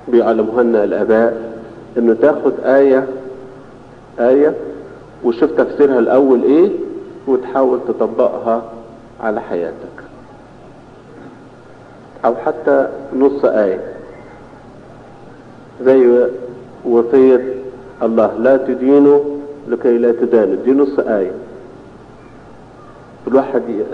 بيعلموها لنا الآباء، إنه تاخد آية وشوف تفسيرها الأول إيه وتحاول تطبقها على حياتك، أو حتى نص آية زي وصية الله لا تدينوا لكي لا تدانوا، دي نص آية. الواحد